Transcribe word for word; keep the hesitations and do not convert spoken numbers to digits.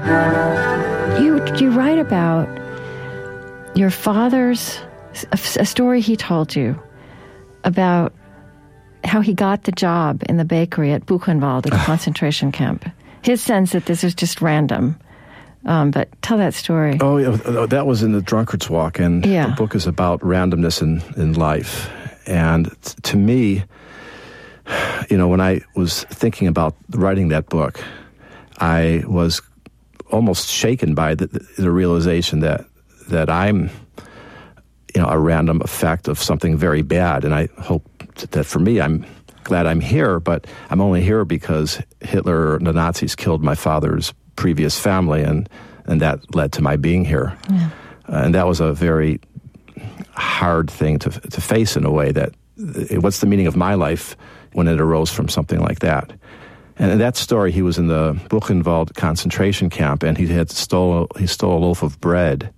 You you write about your father's, a, a story he told you about how he got the job in the bakery at Buchenwald, at the concentration camp. His sense that this was just random. Um, but tell that story. Oh, yeah, that was in the Drunkard's Walk, and yeah. the book is about randomness in, in life. And t- to me, you know, when I was thinking about writing that book, I was almost shaken by the, the realization that that I'm, you know, a random effect of something very bad. And I hope that for me, I'm glad I'm here, but I'm only here because Hitler and the Nazis killed my father's previous family, and, and that led to my being here. Yeah. Uh, and that was a very hard thing to to face in a way that, uh, what's the meaning of my life when it arose from something like that? And in that story, he was in the Buchenwald concentration camp, and he had stole he stole a loaf of bread